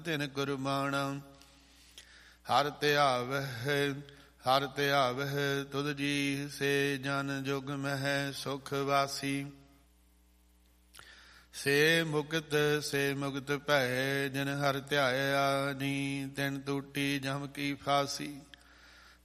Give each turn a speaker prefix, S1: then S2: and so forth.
S1: ਤਿਨ ਕੁਰਬਾਣਾ। ਹਰ ਧਿਆਵਹਿ ਹਰ ਧਿਆਵਹਿ ਤੁਧ ਜੀ, ਸੇ ਜਨ ਜੁਗ ਮਹਿ ਸੁਖ ਵਾਸੀ। ਸੇ ਮੁਕਤ ਭੈ, ਜਿਨ ਹਰ ਧਿਆਇਆ ਨੀ, ਤਿਨ ਟੂਟੀ ਜਮ ਕੀ ਫਾਸੀ।